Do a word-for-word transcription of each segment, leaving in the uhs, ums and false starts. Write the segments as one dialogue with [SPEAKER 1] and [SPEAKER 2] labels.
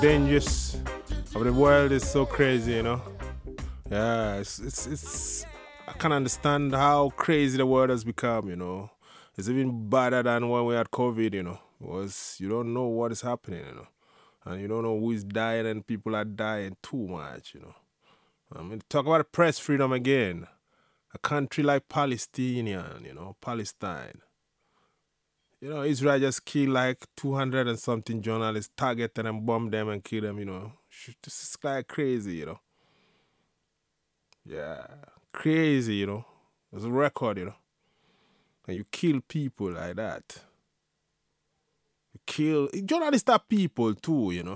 [SPEAKER 1] dangerous of the world is so crazy, you know. Yeah, it's it's it's. I can't understand how crazy the world has become, you know. It's even badder than when we had COVID, you know. Because you don't know what is happening, you know, and you don't know who is dying, and people are dying too much, you know. I mean, talk about press freedom again. A country like Palestinian, you know, Palestine. You know, Israel just killed like two hundred and something journalists, targeted and bombed them and killed them, you know. This is like crazy, you know. Yeah, crazy, you know. There's a record, you know. And you kill people like that. You kill... Journalists are people too, you know.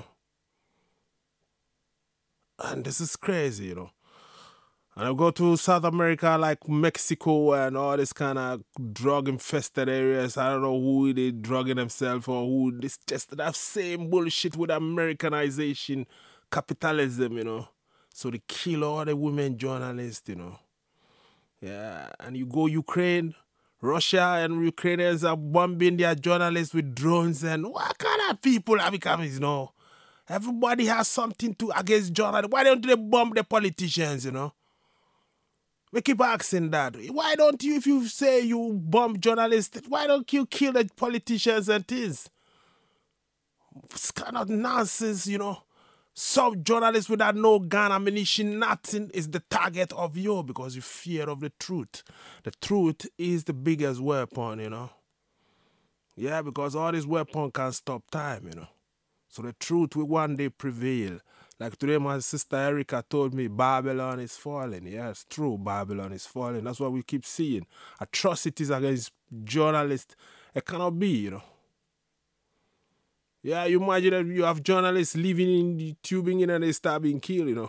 [SPEAKER 1] And this is crazy, you know. And I go to South America, like Mexico and all this kind of drug-infested areas. I don't know who they drugging themselves or who. It's just that same bullshit with Americanization, capitalism, you know. So they kill all the women journalists, you know. Yeah, and you go Ukraine, Russia and Ukrainians are bombing their journalists with drones. And what kind of people are becoming, you know? Everybody has something to against journalists. Why don't they bomb the politicians, you know? We keep asking that. Why don't you, if you say you bomb journalists, why don't you kill the politicians and things? It's kind of nonsense, you know. Some journalists without no gun, ammunition, nothing is the target of you because you fear of the truth. The truth is the biggest weapon, you know. Yeah, because all this weapon can't stop time, you know. So the truth will one day prevail. Like today, my sister Erica told me Babylon is falling. Yeah, it's true. Babylon is falling. That's what we keep seeing. Atrocities against journalists. It cannot be, you know. Yeah, you imagine that you have journalists living in the tubing in and they start being killed, you know.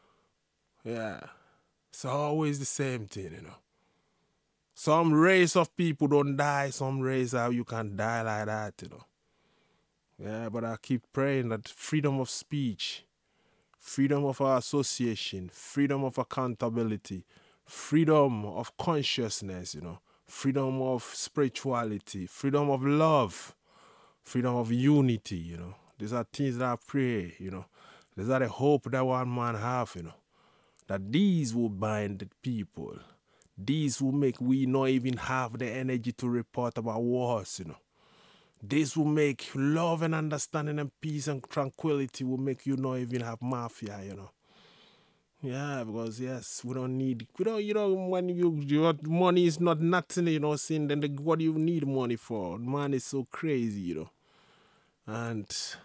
[SPEAKER 1] Yeah. It's always the same thing, you know. Some race of people don't die. Some race how you can die like that, you know. Yeah, but I keep praying that freedom of speech, freedom of our association, freedom of accountability, freedom of consciousness, you know, freedom of spirituality, freedom of love, freedom of unity, you know. These are things that I pray, you know. These are the hope that one man have, you know. That these will bind the people. These will make we not even have the energy to report about wars, you know. This will make love and understanding and peace and tranquility will make you not even have mafia, you know. Yeah, because yes, we don't need, we don't, you know, when you, your money is not nothing, you know, saying then the, what do you need money for? Man is so crazy, you know. And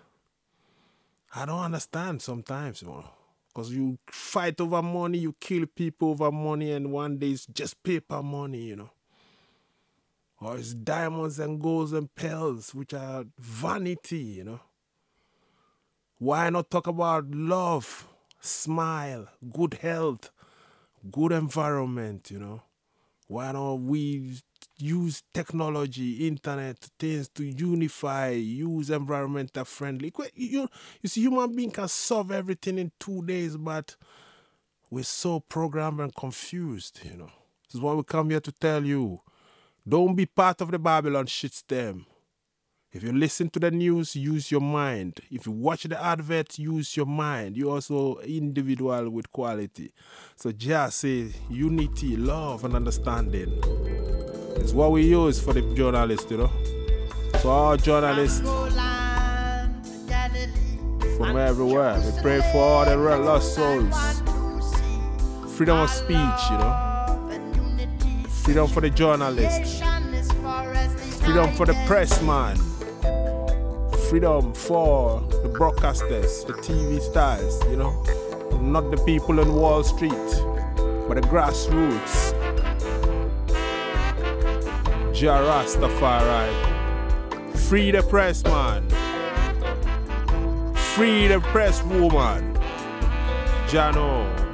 [SPEAKER 1] I don't understand sometimes, you know. Because you fight over money, you kill people over money, and one day it's just paper money, you know. Or it's diamonds and golds and pearls, which are vanity, you know. Why not talk about love, smile, good health, good environment, you know? Why don't we use technology, internet, things to unify, use environmental friendly? You, you see, human being can solve everything in two days, but we're so programmed and confused, you know. This is why we come here to tell you. Don't be part of the Babylon shitstorm. If you listen to the news, use your mind. If you watch the adverts, use your mind. You're also individual with quality. So just say unity, love, and understanding. It's what we use for the journalists, you know. For all journalists from everywhere. We pray for all the lost souls. Freedom of speech, you know. Freedom for the journalist. Freedom for the press man. Freedom for the broadcasters, the T V stars, you know. Not the people on Wall Street, but the grassroots. Jah Rastafari. Free the press man. Free the press woman. Jano.